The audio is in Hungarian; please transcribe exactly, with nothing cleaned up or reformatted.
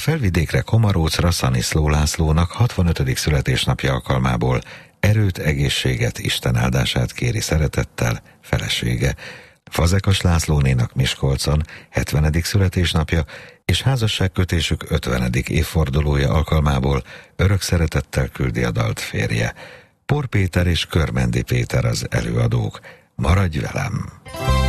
Felvidékre, Komarócra Szaniszló Lászlónak hatvanötödik születésnapja alkalmából erőt, egészséget, Isten áldását kéri szeretettel felesége. Fazekas Lászlónénak Miskolcon hetvenedik születésnapja és házasságkötésük ötvenedik évfordulója alkalmából örök szeretettel küldi a dalt férje. Por Péter és Körmendi Péter az előadók. Maradj velem!